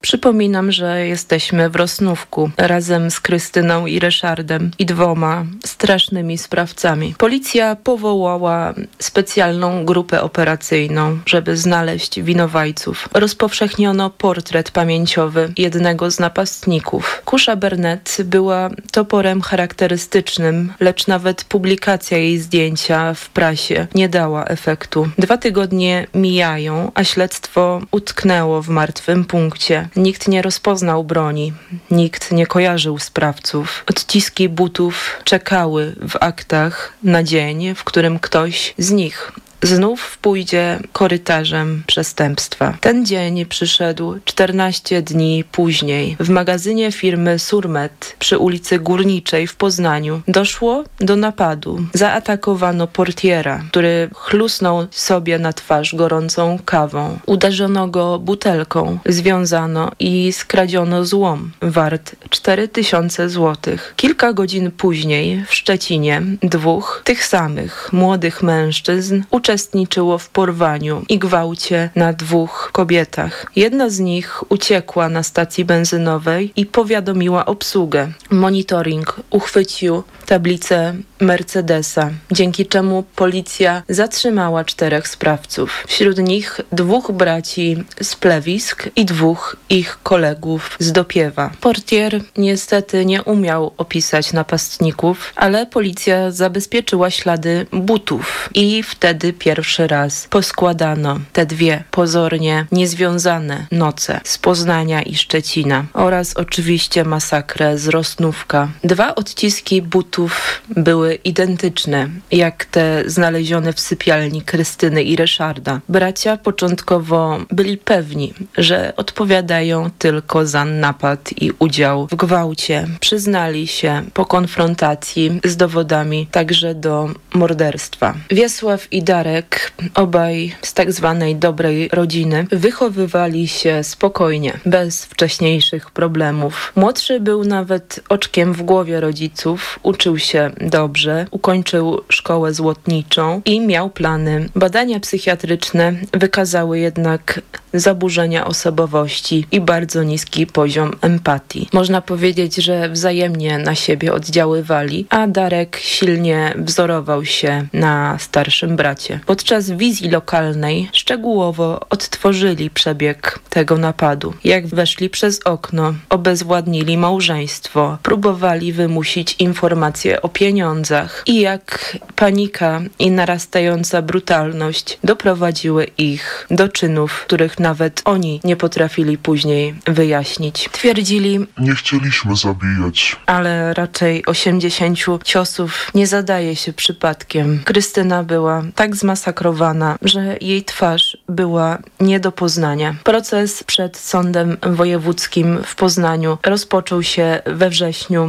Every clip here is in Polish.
Przypominam, że jesteśmy w Rosnówku razem z Krystyną i Ryszardem i 2 strasznymi sprawcami. Policja powołała specjalną grupę operacyjną, żeby znaleźć winowajców. Rozpowszechniono portret pamięciowy jednego z napastników. Kusza Burnett była toporem charakterystycznym, lecz nawet publikacja jej zdjęcia w prasie nie dała efektu. 2 tygodnie mijają, a śledztwo utknęło w martwym punkcie. Nikt nie rozpoznał broni, nikt nie kojarzył sprawców. Odciski butów czekały w aktach na dzień, w którym ktoś z nich znów pójdzie korytarzem przestępstwa. Ten dzień przyszedł 14 dni później. W magazynie firmy Surmet przy ulicy Górniczej w Poznaniu doszło do napadu. Zaatakowano portiera, który chlusnął sobie na twarz gorącą kawą. Uderzono go butelką, związano i skradziono złom wart 4000 złotych. Kilka godzin później w Szczecinie 2 tych samych młodych mężczyzn uczestniczyło w porwaniu i gwałcie na 2 kobietach. Jedna z nich uciekła na stacji benzynowej i powiadomiła obsługę. Monitoring uchwycił tablicę Mercedesa, dzięki czemu policja zatrzymała 4 sprawców. Wśród nich 2 braci z Plewisk i 2 ich kolegów z Dopiewa. Portier niestety nie umiał opisać napastników, ale policja zabezpieczyła ślady butów i wtedy pierwszy raz poskładano te 2 pozornie niezwiązane noce z Poznania i Szczecina oraz oczywiście masakrę z Rosnówka. 2 odciski butów były identyczne jak te znalezione w sypialni Krystyny i Ryszarda. Bracia początkowo byli pewni, że odpowiadają tylko za napad i udział w gwałcie. Przyznali się po konfrontacji z dowodami także do morderstwa. Wiesław i Darek, obaj z tak zwanej dobrej rodziny, wychowywali się spokojnie, bez wcześniejszych problemów. Młodszy był nawet oczkiem w głowie rodziców, uczył się dobrze, ukończył szkołę złotniczą i miał plany. Badania psychiatryczne wykazały jednak zaburzenia osobowości i bardzo niski poziom empatii. Można powiedzieć, że wzajemnie na siebie oddziaływali, a Darek silnie wzorował się na starszym bracie. Podczas wizji lokalnej szczegółowo odtworzyli przebieg tego napadu. Jak weszli przez okno, obezwładnili małżeństwo, próbowali wymusić informacje o pieniądzach i jak panika i narastająca brutalność doprowadziły ich do czynów, których nawet oni nie potrafili później wyjaśnić. Twierdzili: nie chcieliśmy zabijać. Ale raczej 80 ciosów nie zadaje się przypadkiem. Krystyna była tak zmasakrowana, że jej twarz była nie do poznania. Proces przed Sądem Wojewódzkim w Poznaniu rozpoczął się we wrześniu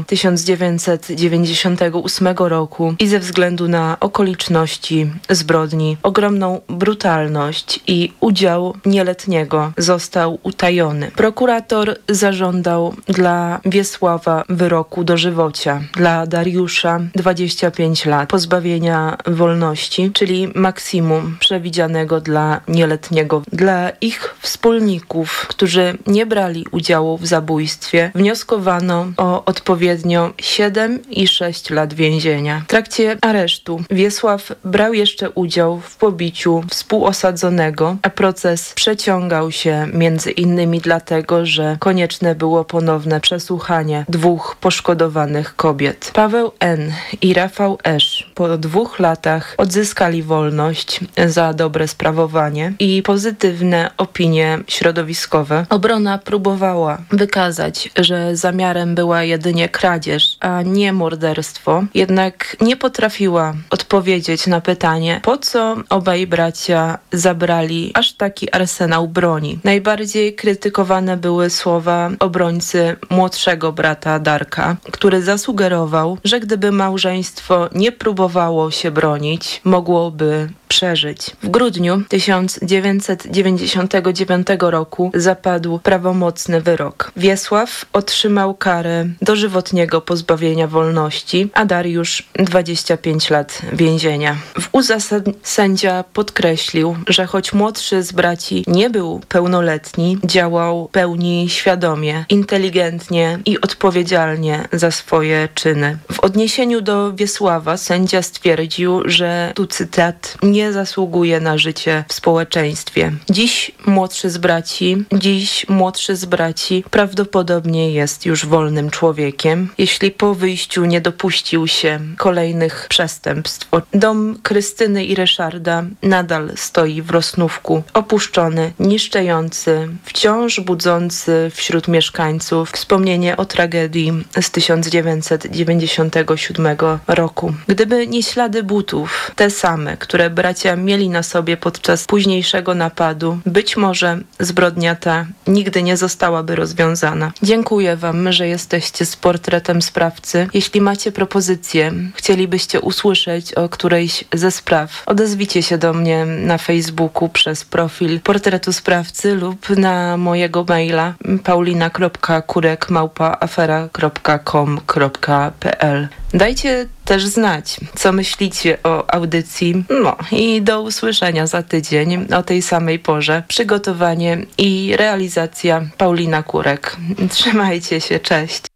1998 roku i ze względu na okoliczności zbrodni, ogromną brutalność i udział nieletniego został utajony. Prokurator zażądał dla Wiesława wyroku dożywocia, dla Dariusza 25 lat pozbawienia wolności, czyli maksimum przewidzianego dla nieletniego. Dla ich wspólników, którzy nie brali udziału w zabójstwie, wnioskowano o odpowiednio 7 i 6 lat więzienia. W trakcie aresztu Wiesław brał jeszcze udział w pobiciu współosadzonego, a proces przeciągał się między innymi dlatego, że konieczne było ponowne przesłuchanie 2 poszkodowanych kobiet. Paweł N. i Rafał Esz po 2 latach odzyskali wolność za dobre sprawowanie i pozytywne opinie środowiskowe. Obrona próbowała wykazać, że zamiarem była jedynie kradzież, a nie morderstwo, jednak nie potrafiła odpowiedzieć na pytanie, po co obaj bracia zabrali aż taki arsenał broni. Najbardziej krytykowane były słowa obrońcy młodszego brata Darka, który zasugerował, że gdyby małżeństwo nie próbowało się bronić, mogłoby przeżyć. W grudniu 1999 roku zapadł prawomocny wyrok. Wiesław otrzymał karę dożywotniego pozbawienia wolności, a Dariusz 25 lat więzienia. W uzasadnieniu sędzia podkreślił, że choć młodszy z braci nie był pełnoletni, działał w pełni świadomie, inteligentnie i odpowiedzialnie za swoje czyny. W odniesieniu do Wiesława sędzia stwierdził, że, tu cytat, nie zasługuje na życie w społeczeństwie. Dziś młodszy z braci prawdopodobnie jest już wolnym człowiekiem, jeśli po wyjściu nie dopuścił się kolejnych przestępstw. Dom Krystyny i Ryszarda nadal stoi w Rosnówku, opuszczony, niszczejący, wciąż budzący wśród mieszkańców wspomnienie o tragedii z 1997 roku. Gdyby nie ślady butów, te same, które bracia mieli na sobie podczas późniejszego napadu, być może zbrodnia ta nigdy nie zostałaby rozwiązana. Dziękuję Wam, że jesteście z portretem sprawcy. Jeśli macie propozycje, chcielibyście usłyszeć o którejś ze spraw, odezwijcie się do mnie na Facebooku przez profil Portretu Sprawcy lub na mojego maila paulina.kurek@afera.com.pl. Dajcie też znać, co myślicie o audycji. I do usłyszenia za tydzień o tej samej porze. Przygotowanie i realizacja Paulina Kurek. Trzymajcie się, cześć.